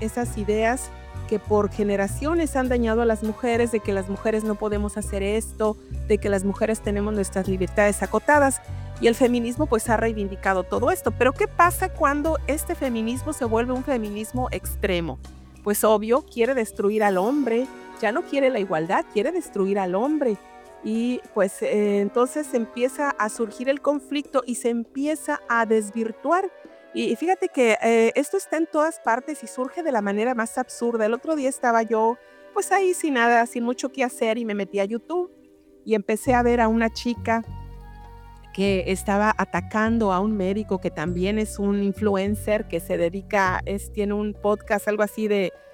esas ideas que por generaciones han dañado a las mujeres, de que las mujeres no podemos hacer esto, de que las mujeres tenemos nuestras libertades acotadas. Y el feminismo pues ha reivindicado todo esto. Pero ¿qué pasa cuando este feminismo se vuelve un feminismo extremo? Pues obvio, quiere destruir al hombre, ya no quiere la igualdad, quiere destruir al hombre. Y pues entonces empieza a surgir el conflicto y se empieza a desvirtuar. Y fíjate que esto está en todas partes y surge de la manera más absurda. El otro día estaba yo pues ahí sin nada, sin mucho que hacer y me metí a YouTube y empecé a ver a una chica que estaba atacando a un médico que también es un influencer que se dedica, tiene un podcast, algo así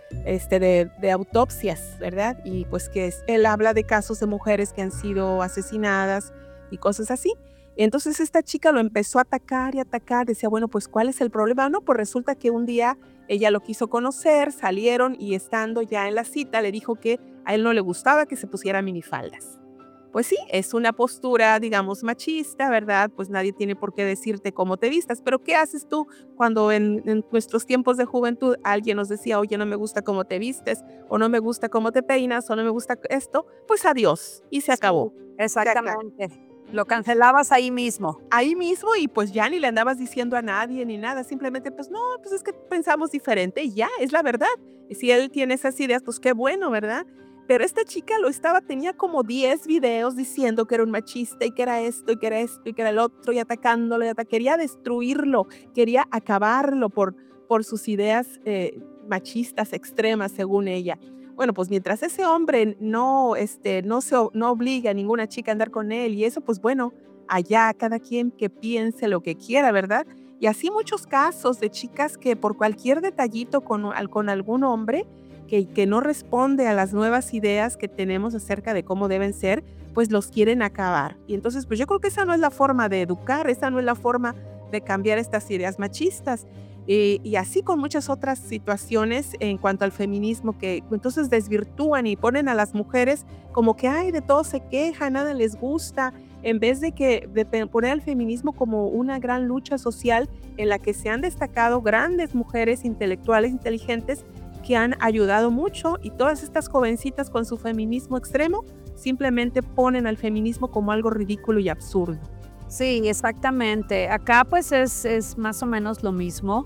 de autopsias, ¿verdad? Y pues que él habla de casos de mujeres que han sido asesinadas y cosas así. Entonces esta chica lo empezó a atacar y atacar, decía, bueno, pues ¿cuál es el problema? No, pues resulta que un día ella lo quiso conocer, salieron y estando ya en la cita le dijo que a él no le gustaba que se pusiera minifaldas. Pues sí, es una postura, digamos, machista, ¿verdad? Pues nadie tiene por qué decirte cómo te vistas, pero ¿qué haces tú cuando en nuestros tiempos de juventud alguien nos decía, oye, no me gusta cómo te vistes, o no me gusta cómo te peinas, o no me gusta esto? Pues adiós, y se acabó. Exactamente. Lo cancelabas ahí mismo. Ahí mismo y pues ya ni le andabas diciendo a nadie ni nada, simplemente pues no, pues es que pensamos diferente y ya, es la verdad. Y si él tiene esas ideas, pues qué bueno, ¿verdad? Pero esta chica tenía como 10 videos diciendo que era un machista y que era esto y que era esto y que era el otro y atacándolo, quería destruirlo, quería acabarlo por sus ideas machistas extremas según ella. Bueno, pues mientras ese hombre no obliga a ninguna chica a andar con él y eso, pues bueno, allá cada quien que piense lo que quiera, ¿verdad? Y así muchos casos de chicas que por cualquier detallito con algún hombre que no responde a las nuevas ideas que tenemos acerca de cómo deben ser, pues los quieren acabar. Y entonces, pues yo creo que esa no es la forma de educar, esa no es la forma de cambiar estas ideas machistas. Y así con muchas otras situaciones en cuanto al feminismo que entonces desvirtúan y ponen a las mujeres como que, ay, de todo se quejan, nada les gusta, en vez de poner al feminismo como una gran lucha social en la que se han destacado grandes mujeres intelectuales, inteligentes, que han ayudado mucho y todas estas jovencitas con su feminismo extremo simplemente ponen al feminismo como algo ridículo y absurdo. Sí, exactamente. Acá pues es más o menos lo mismo.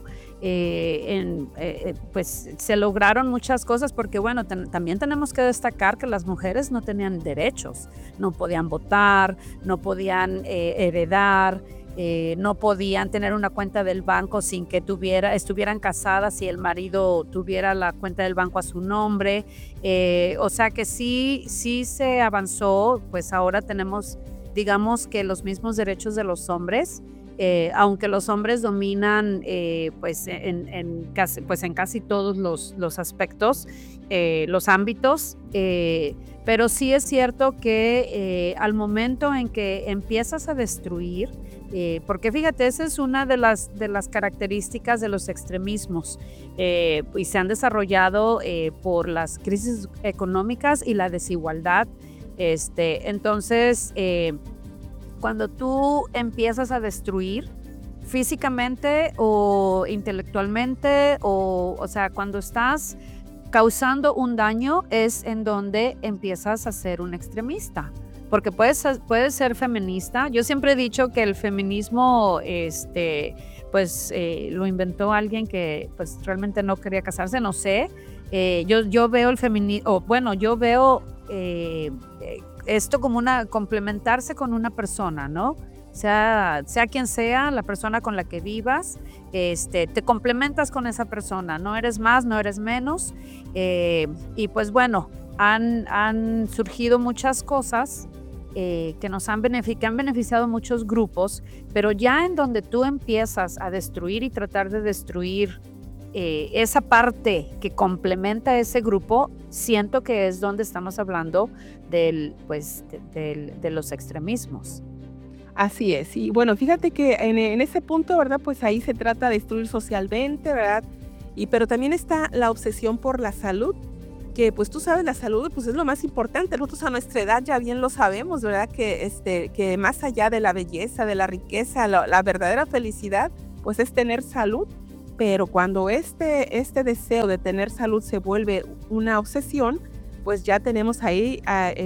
Pues se lograron muchas cosas porque bueno, también tenemos que destacar que las mujeres no tenían derechos, no podían votar, no podían heredar, no podían tener una cuenta del banco sin que estuvieran casadas y el marido tuviera la cuenta del banco a su nombre. O sea que sí se avanzó, pues ahora tenemos, digamos que los mismos derechos de los hombres, aunque los hombres dominan pues en casi todos los aspectos, los ámbitos, pero sí es cierto que al momento en que empiezas a destruir, porque fíjate, esa es una de las características de los extremismos y se han desarrollado por las crisis económicas y la desigualdad. Entonces, cuando tú empiezas a destruir físicamente o intelectualmente, o sea, cuando estás causando un daño es en donde empiezas a ser un extremista. Porque puedes ser feminista. Yo siempre he dicho que el feminismo, pues lo inventó alguien que pues realmente no quería casarse, no sé. Yo veo el feminismo, yo veo esto como complementarse con una persona, ¿no? Sea quien sea la persona con la que vivas, te complementas con esa persona, no eres más, no eres menos. Y pues bueno, han surgido muchas cosas que han beneficiado muchos grupos, pero ya en donde tú empiezas a destruir y tratar de destruir esa parte que complementa a ese grupo, siento que es donde estamos hablando de los extremismos. Así es, y bueno, fíjate que en ese punto, ¿verdad? Pues ahí se trata de destruir socialmente, ¿verdad? Pero también está la obsesión por la salud, que pues tú sabes, la salud pues es lo más importante. Nosotros a nuestra edad ya bien lo sabemos, ¿verdad? Que más allá de la belleza, de la riqueza, la verdadera felicidad, pues es tener salud. pero cuando este deseo de tener salud se vuelve una obsesión, pues ya tenemos ahí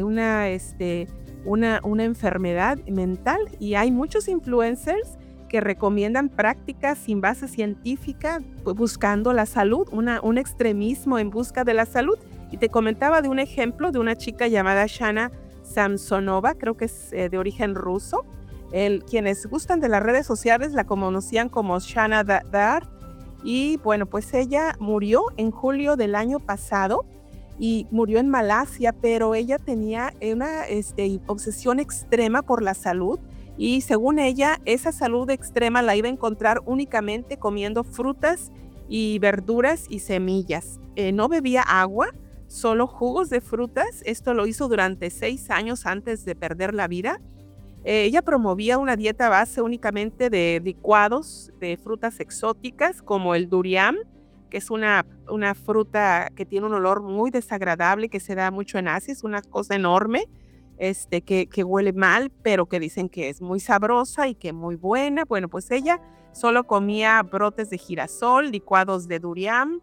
una enfermedad mental, y hay muchos influencers que recomiendan prácticas sin base científica, buscando la salud, un extremismo en busca de la salud. Y te comentaba de un ejemplo de una chica llamada Shana Samsonova, creo que es de origen ruso. Quienes gustan de las redes sociales la conocían como Shana Dart. Y bueno, pues ella murió en julio del año pasado y murió en Malasia, pero ella tenía una obsesión extrema por la salud, y según ella, esa salud extrema la iba a encontrar únicamente comiendo frutas y verduras y semillas. No bebía agua, solo jugos de frutas. Esto lo hizo durante 6 años antes de perder la vida. Ella promovía una dieta base únicamente de licuados de frutas exóticas como el durian, que es una fruta que tiene un olor muy desagradable, que se da mucho en Asia, es una cosa enorme, que huele mal, pero que dicen que es muy sabrosa y que muy buena. Bueno, pues ella solo comía brotes de girasol, licuados de durian,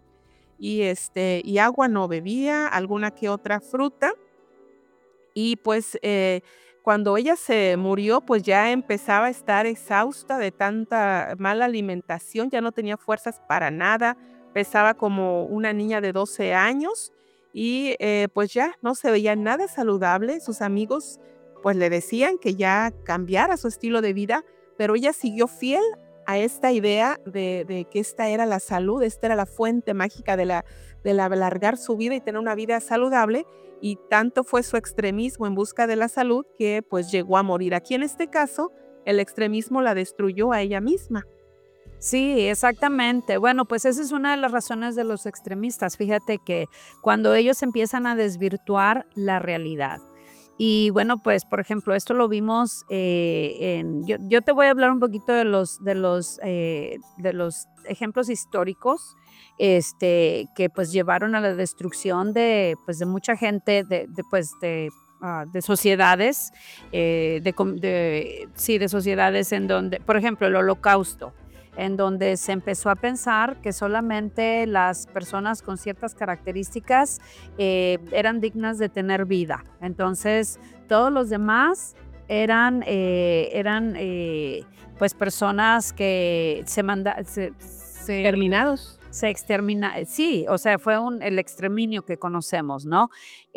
y agua no bebía, alguna que otra fruta. Y pues cuando ella se murió, pues ya empezaba a estar exhausta de tanta mala alimentación, ya no tenía fuerzas para nada, pesaba como una niña de 12 años, y pues ya no se veía nada saludable. Sus amigos pues le decían que ya cambiara su estilo de vida, pero ella siguió fiel a esta idea de que esta era la salud, esta era la fuente mágica de alargar su vida y tener una vida saludable. Y tanto fue su extremismo en busca de la salud que pues llegó a morir. Aquí en este caso, el extremismo la destruyó a ella misma. Sí, exactamente. Bueno, pues esa es una de las razones de los extremistas. Fíjate que cuando ellos empiezan a desvirtuar la realidad. Y bueno, pues por ejemplo, esto lo vimos yo te voy a hablar un poquito de los ejemplos históricos, que pues llevaron a la destrucción pues, de mucha gente, de sociedades, sí, de sociedades en donde, por ejemplo, el Holocausto, en donde se empezó a pensar que solamente las personas con ciertas características eran dignas de tener vida. Entonces, todos los demás eran pues personas que Terminados. se extermina, sí, o sea, fue el exterminio que conocemos, ¿no?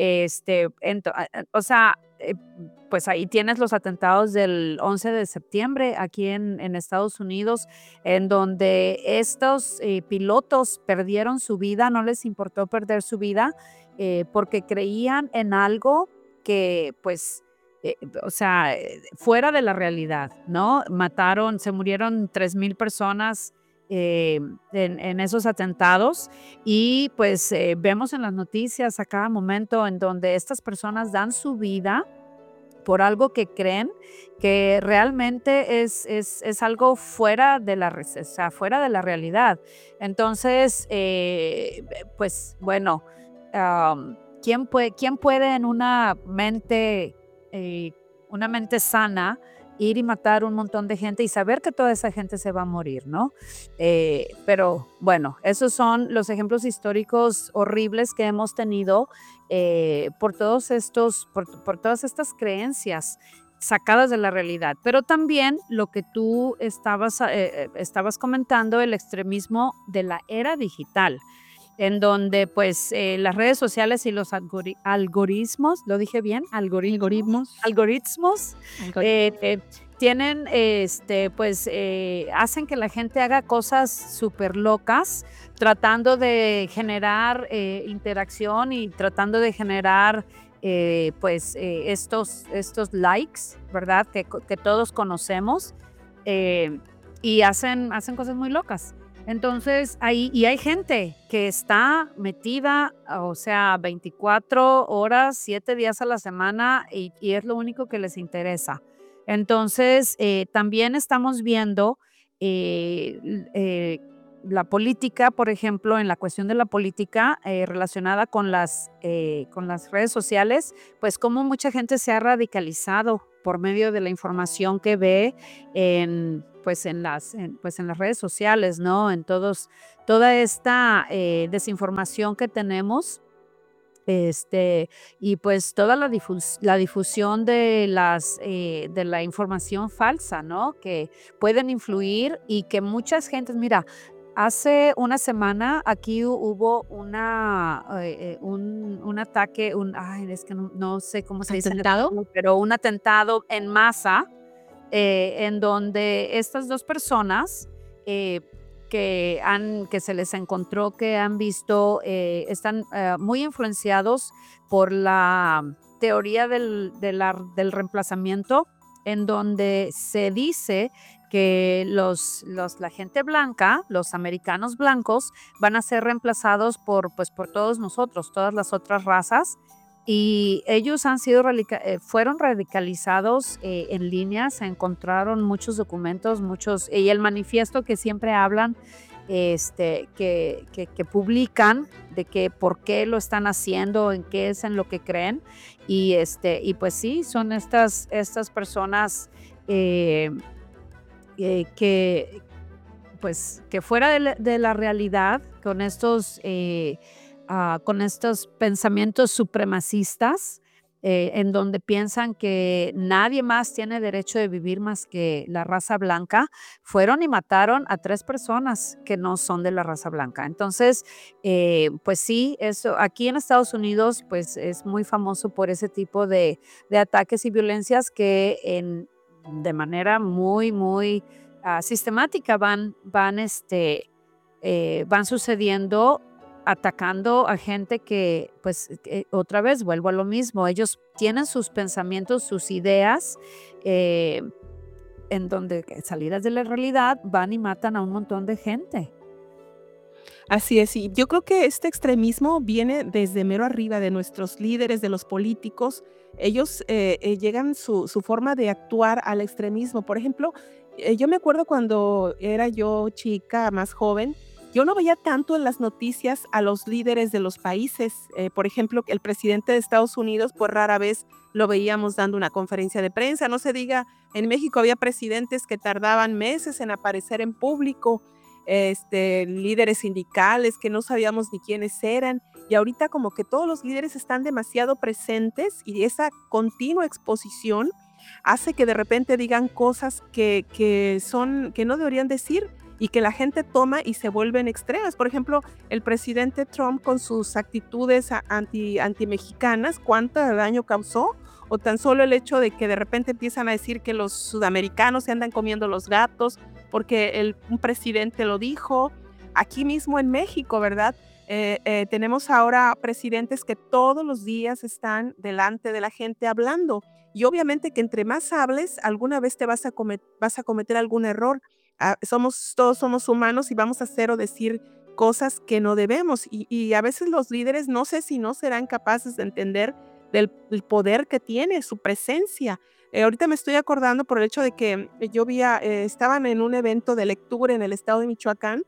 O sea, pues ahí tienes los atentados del 11 de septiembre aquí en Estados Unidos, en donde estos pilotos perdieron su vida, no les importó perder su vida, porque creían en algo que, pues, o sea, fuera de la realidad, ¿no? Se murieron 3,000 personas en esos atentados, y pues vemos en las noticias a cada momento en donde estas personas dan su vida por algo que creen que realmente es algo fuera de o sea, fuera de la realidad. Entonces, pues bueno, ¿quién puede en eh, una mente sana ir y matar un montón de gente y saber que toda esa gente se va a morir, ¿no? Pero bueno, esos son los ejemplos históricos horribles que hemos tenido por todas estas creencias sacadas de la realidad. Pero también lo que tú estabas comentando, el extremismo de la era digital, en donde pues las redes sociales y los algoritmos, ¿lo dije bien? Algoritmos. Algoritmos tienen, hacen que la gente haga cosas súper locas, tratando de generar interacción y tratando de generar estos likes, ¿verdad? Que todos conocemos, y hacen cosas muy locas. Entonces, hay gente que está metida, o sea, 24 horas, 7 días a la semana, y es lo único que les interesa. Entonces, también estamos viendo eh, l- eh, la política, por ejemplo, en la cuestión de la política relacionada con las redes sociales, pues como mucha gente se ha radicalizado por medio de la información que ve en las redes sociales, ¿no? Toda esta desinformación que tenemos. Y pues toda la difusión de la información falsa, ¿no? Que pueden influir y que muchas gentes, mira, hace una semana aquí hubo un ataque, es que no sé cómo se dice en ¿Atentado? español, pero un atentado en masa, en donde estas dos personas, que se les encontró que han visto, están muy influenciados por la teoría del reemplazamiento, en donde se dice que la gente blanca, los americanos blancos, van a ser reemplazados por todos nosotros, todas las otras razas. Y ellos fueron radicalizados en línea, se encontraron muchos documentos, y el manifiesto que siempre hablan, que publican de que por qué lo están haciendo, en qué es en lo que creen. Y pues sí, son estas personas que fuera de la realidad, con estos pensamientos supremacistas, en donde piensan que nadie más tiene derecho de vivir más que la raza blanca, fueron y mataron a 3 personas que no son de la raza blanca. Entonces, pues sí, eso aquí en Estados Unidos, pues es muy famoso por ese tipo de ataques y violencias que de manera muy, muy sistemática van sucediendo, atacando a gente que, pues, otra vez vuelvo a lo mismo, ellos tienen sus pensamientos, sus ideas, en donde salidas de la realidad van y matan a un montón de gente. Así es, y yo creo que este extremismo viene desde mero arriba de nuestros líderes, de los políticos. Ellos llegan su forma de actuar al extremismo. Por ejemplo, yo me acuerdo cuando era yo chica, más joven, yo no veía tanto en las noticias a los líderes de los países. Por ejemplo, el presidente de Estados Unidos, pues rara vez lo veíamos dando una conferencia de prensa. No se diga, en México había presidentes que tardaban meses en aparecer en público, líderes sindicales que no sabíamos ni quiénes eran. Y ahorita como que todos los líderes están demasiado presentes y esa continua exposición hace que de repente digan cosas que no deberían decir y que la gente toma y se vuelven extremas. Por ejemplo, el presidente Trump con sus actitudes anti-mexicanas, ¿cuánto daño causó? O tan solo el hecho de que de repente empiezan a decir que los sudamericanos se andan comiendo los gatos porque un presidente lo dijo. Aquí mismo en México, ¿verdad? Tenemos ahora presidentes que todos los días están delante de la gente hablando. Y obviamente que entre más hables, alguna vez vas a cometer algún error. Todos somos humanos y vamos a hacer o decir cosas que no debemos. Y a veces los líderes no sé si no serán capaces de entender del poder que tiene su presencia. Ahorita me estoy acordando por el hecho de que estaban en un evento de lectura en el estado de Michoacán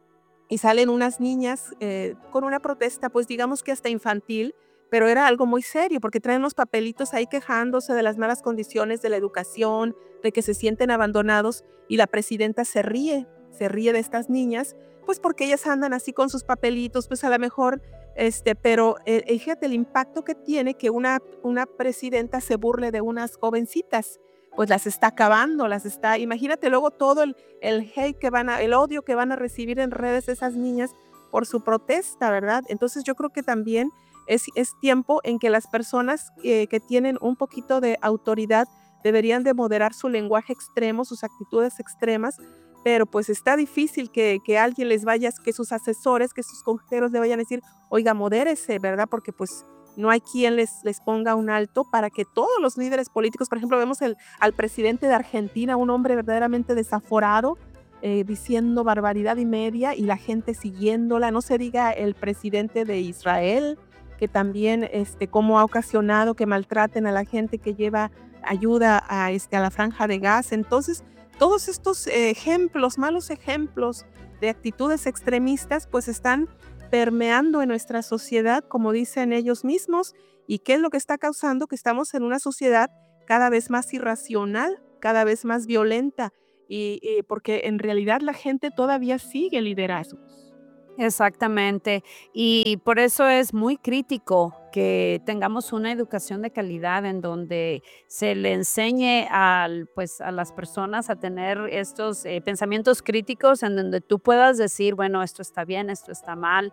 y salen unas niñas con una protesta, pues digamos que hasta infantil, pero era algo muy serio porque traen los papelitos ahí quejándose de las malas condiciones de la educación, de que se sienten abandonados, y la presidenta se ríe de estas niñas, pues porque ellas andan así con sus papelitos, pues a lo mejor, pero fíjate el impacto que tiene que una presidenta se burle de unas jovencitas, pues las está acabando, imagínate luego todo el hate el odio que van a recibir en redes esas niñas por su protesta, ¿verdad? Entonces yo creo que también es tiempo en que las personas que tienen un poquito de autoridad deberían de moderar su lenguaje extremo, sus actitudes extremas, pero pues está difícil que alguien que sus asesores, que sus consejeros le vayan a decir, oiga, modérese, ¿verdad? Porque pues no hay quien les ponga un alto para que todos los líderes políticos, por ejemplo, vemos al presidente de Argentina, un hombre verdaderamente desaforado, diciendo barbaridad y media y la gente siguiéndola, no se diga el presidente de Israel, que también cómo ha ocasionado que maltraten a la gente que lleva ayuda a la franja de Gaza. Entonces, todos estos malos ejemplos de actitudes extremistas, pues están permeando en nuestra sociedad, como dicen ellos mismos. ¿Y qué es lo que está causando? Que estamos en una sociedad cada vez más irracional, cada vez más violenta, y porque en realidad la gente todavía sigue liderazgos. Exactamente. Y por eso es muy crítico que tengamos una educación de calidad en donde se le enseñe pues, a las personas a tener estos pensamientos críticos en donde tú puedas decir, bueno, esto está bien, esto está mal.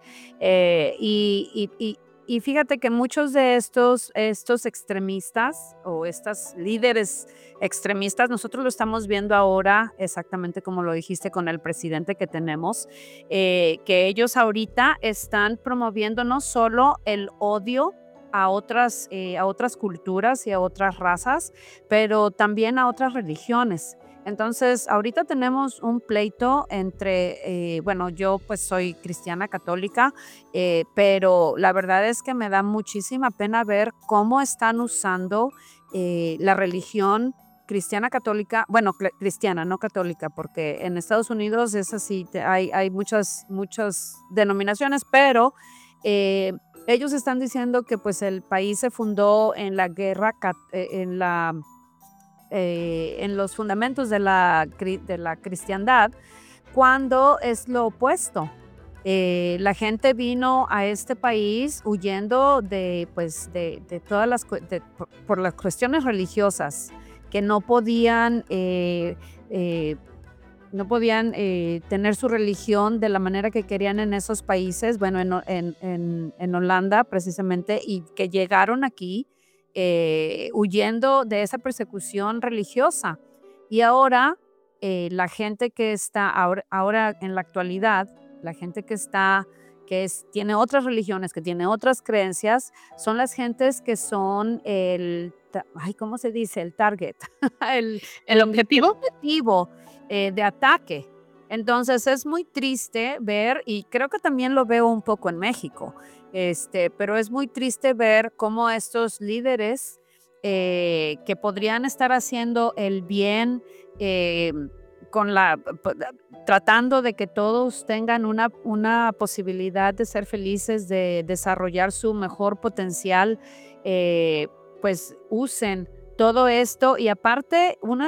Y fíjate que muchos de estos extremistas o estos líderes extremistas, nosotros lo estamos viendo ahora exactamente como lo dijiste con el presidente que tenemos, que ellos ahorita están promoviendo no solo el odio a otras culturas y a otras razas, pero también a otras religiones. Entonces, ahorita tenemos un pleito entre, bueno, yo pues soy cristiana católica, pero la verdad es que me da muchísima pena ver cómo están usando la religión cristiana católica, bueno, cristiana, no católica, porque en Estados Unidos es así, hay muchas denominaciones, pero eh, ellos están diciendo que pues el país se fundó en la guerra, en los fundamentos de de la cristiandad, cuando es lo opuesto. La gente vino a este país huyendo de todas por las cuestiones religiosas, que no podían tener su religión de la manera que querían en esos países, bueno, en Holanda precisamente, y que llegaron aquí huyendo de esa persecución religiosa. Y ahora la gente que está ahora en la actualidad, la gente tiene otras religiones, que tiene otras creencias, son las gentes que son ¿cómo se dice? El target, el, ¿El objetivo? objetivo de ataque. Entonces es muy triste ver, y creo que también lo veo un poco en México, pero es muy triste ver cómo estos líderes que podrían estar haciendo el bien, eh, con tratando de que todos tengan una posibilidad de ser felices, de desarrollar su mejor potencial, pues usen todo esto. Y aparte, una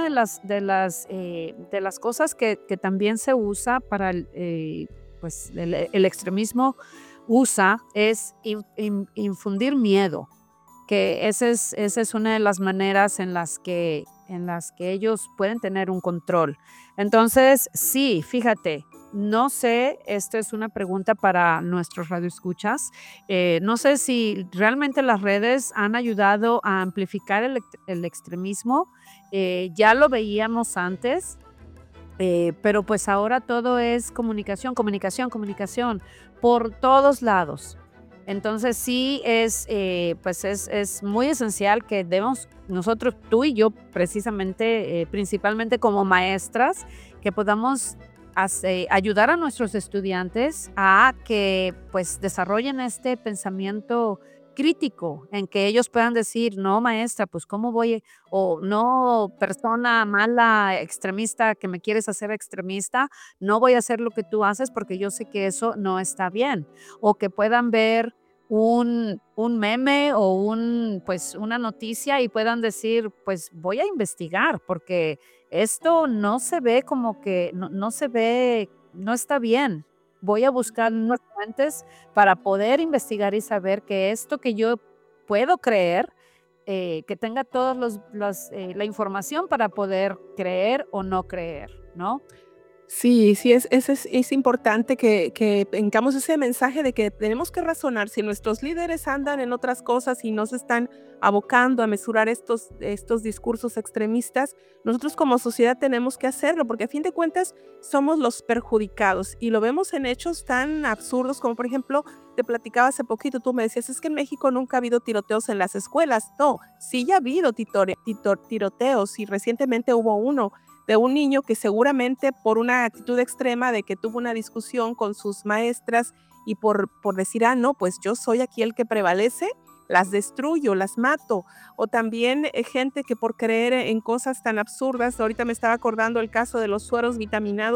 de las cosas que también se usa para pues el extremismo usa es infundir miedo, que esa es una de las maneras en las que ellos pueden tener un control. Entonces, sí, fíjate, no sé, esta es una pregunta para nuestros radioescuchas. No sé si realmente las redes han ayudado a amplificar el extremismo. Ya lo veíamos antes, pero pues ahora todo es comunicación, comunicación, comunicación por todos lados. Entonces sí pues es muy esencial que debemos nosotros, tú y yo precisamente, principalmente como maestras, que podamos ayudar a nuestros estudiantes a que pues desarrollen este pensamiento crítico, en que ellos puedan decir, no, maestra, pues cómo voy, o no, persona mala, extremista, que me quieres hacer extremista, no voy a hacer lo que tú haces porque yo sé que eso no está bien. O que puedan ver un meme o pues una noticia y puedan decir, pues voy a investigar porque esto no se ve como que, no se ve, no está bien. Voy a buscar unas fuentes para poder investigar y saber que esto que yo puedo creer, que tenga todos la información para poder creer o no creer, ¿no? Sí, sí, es importante que tengamos ese mensaje de que tenemos que razonar. Si nuestros líderes andan en otras cosas y no se están abocando a mesurar estos discursos extremistas, nosotros como sociedad tenemos que hacerlo, porque a fin de cuentas somos los perjudicados y lo vemos en hechos tan absurdos como, por ejemplo, te platicaba hace poquito, tú me decías, es que en México nunca ha habido tiroteos en las escuelas. No, sí ya ha habido tiroteos y recientemente hubo uno de un niño que seguramente por una actitud extrema de que tuvo una discusión con sus maestras y por decir, no, pues yo soy aquí el que prevalece, las destruyo, las mato. O también gente que por creer en cosas tan absurdas, ahorita me estaba acordando el caso de los sueros vitaminados,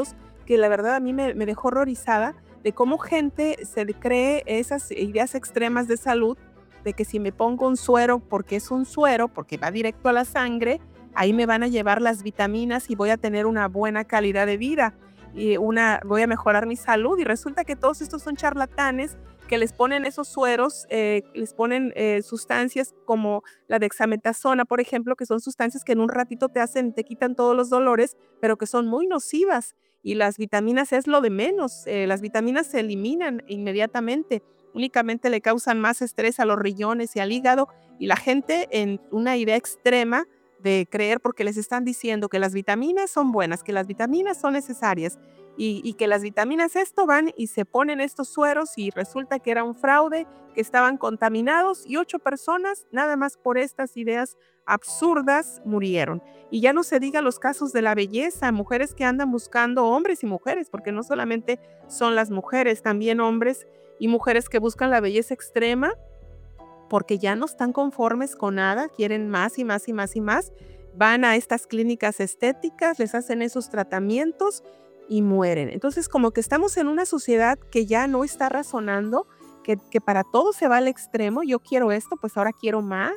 que la verdad a mí me dejó horrorizada de cómo gente se cree esas ideas extremas de salud, de que si me pongo un suero, porque es un suero, porque va directo a la sangre, ahí me van a llevar las vitaminas y voy a tener una buena calidad de vida y voy a mejorar mi salud. Y resulta que todos estos son charlatanes que les ponen esos sueros, les ponen sustancias como la dexametasona, por ejemplo, que son sustancias que en un ratito te quitan todos los dolores, pero que son muy nocivas. Y las vitaminas es lo de menos. Las vitaminas se eliminan inmediatamente. Únicamente le causan más estrés a los riñones y al hígado. Y la gente en una idea extrema de creer, porque les están diciendo que las vitaminas son buenas, que las vitaminas son necesarias y que las vitaminas esto van y se ponen estos sueros y resulta que era un fraude, que estaban contaminados y 8 personas nada más por estas ideas absurdas murieron. Y ya no se diga los casos de la belleza, mujeres que andan buscando hombres y mujeres, porque no solamente son las mujeres, también hombres y mujeres que buscan la belleza extrema porque ya no están conformes con nada, quieren más y más y más y más. Van a estas clínicas estéticas, les hacen esos tratamientos y mueren. Entonces, como que estamos en una sociedad que ya no está razonando, que para todo se va al extremo. Yo quiero esto, pues ahora quiero más,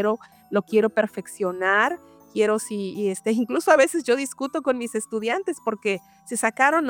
lo quiero perfeccionar. Quiero incluso a veces yo discuto con mis estudiantes porque se sacaron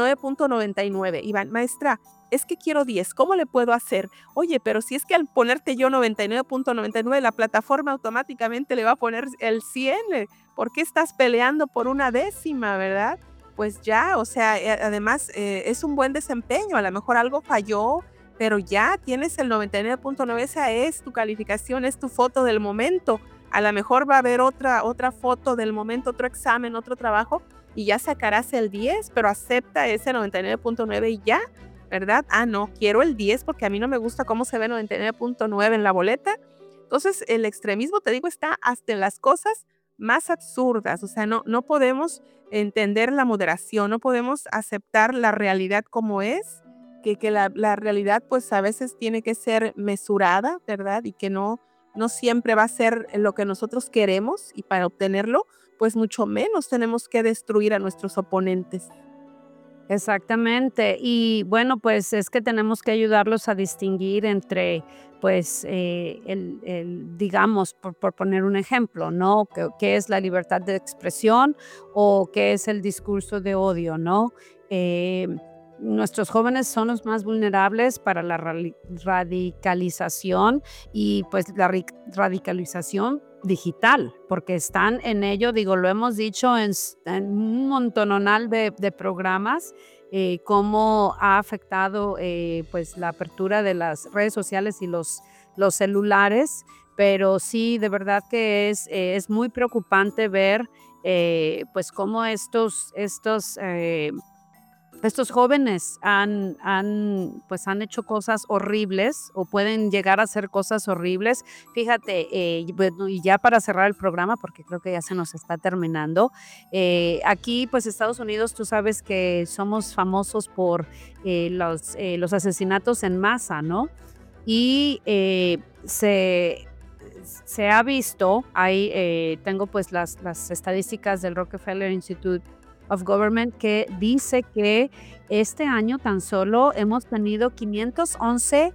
9.99 y van, maestra, es que quiero 10, ¿cómo le puedo hacer? Oye, pero si es que al ponerte yo 99.99, la plataforma automáticamente le va a poner el 100, ¿por qué estás peleando por una décima, verdad? Pues ya, o sea, además es un buen desempeño, a lo mejor algo falló, pero ya tienes el 99.9, esa es tu calificación, es tu foto del momento. A lo mejor va a haber otra foto del momento, otro examen, otro trabajo, y ya sacarás el 10, pero acepta ese 99.9 y ya, ¿verdad? Ah, no, quiero el 10 porque a mí no me gusta cómo se ve 99.9 en la boleta. Entonces, el extremismo, te digo, está hasta en las cosas más absurdas. O sea, no podemos entender la moderación, no podemos aceptar la realidad como es, que la realidad pues a veces tiene que ser mesurada, ¿verdad? Y que no siempre va a ser lo que nosotros queremos y para obtenerlo, pues mucho menos tenemos que destruir a nuestros oponentes. Exactamente. Y bueno, pues es que tenemos que ayudarlos a distinguir entre, pues, digamos, por poner un ejemplo, ¿no? ¿Qué es la libertad de expresión o qué es el discurso de odio, ¿no? Eh, Nuestros jóvenes son los más vulnerables para la radicalización y pues la radicalización digital, porque están en ello, digo, lo hemos dicho en un montononal de programas, cómo ha afectado pues la apertura de las redes sociales y los celulares, pero sí, de verdad que es muy preocupante ver pues cómo estos jóvenes pues han hecho cosas horribles o pueden llegar a hacer cosas horribles. Fíjate, bueno, y ya para cerrar el programa, porque creo que ya se nos está terminando, aquí pues Estados Unidos, tú sabes que somos famosos por los asesinatos en masa, ¿no? Y se ha visto, tengo pues las estadísticas del Rockefeller Institute of Government que dice que este año tan solo hemos tenido 511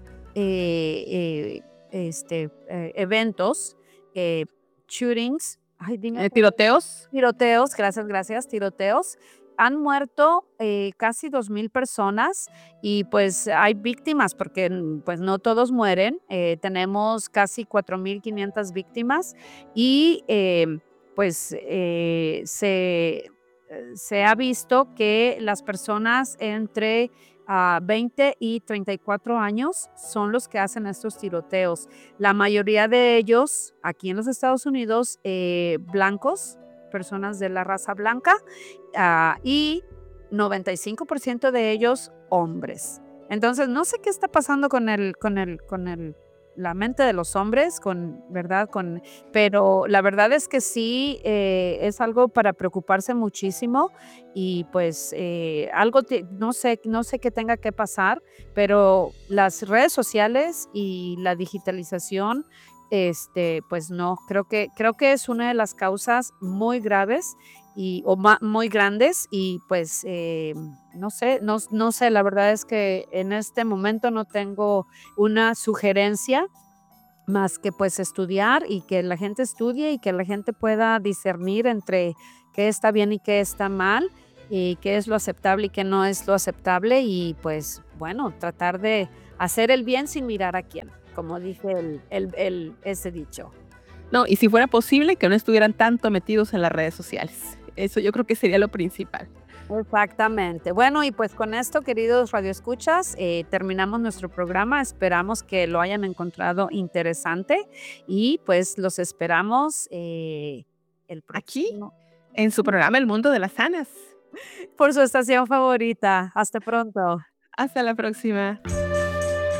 eventos, shootings, dime, ¿Tiroteos? tiroteos, gracias, tiroteos. Han muerto casi 2,000 personas y pues hay víctimas porque pues no todos mueren. Tenemos casi 4,500 víctimas y pues se ha visto que las personas entre 20 y 34 años son los que hacen estos tiroteos. La mayoría de ellos aquí en los Estados Unidos, blancos, personas de la raza blanca, y 95% de ellos hombres. Entonces, no sé qué está pasando con la mente de los hombres, ¿verdad? Pero la verdad es que sí, es algo para preocuparse muchísimo y pues no sé qué tenga que pasar, pero las redes sociales y la digitalización, pues no, creo que es una de las causas muy graves muy grandes y pues no sé, la verdad es que en este momento no tengo una sugerencia más que pues estudiar y que la gente estudie y que la gente pueda discernir entre qué está bien y qué está mal y qué es lo aceptable y qué no es lo aceptable y pues bueno, tratar de hacer el bien sin mirar a quién, como dice ese dicho. No, y si fuera posible, que no estuvieran tanto metidos en las redes sociales. Eso yo creo que sería lo principal. Exactamente. Bueno, y pues con esto, queridos radioescuchas, terminamos nuestro programa. Esperamos que lo hayan encontrado interesante y pues los esperamos el Aquí, próximo en su programa El Mundo de las Sanas. por su estación favorita. Hasta pronto. Hasta la próxima.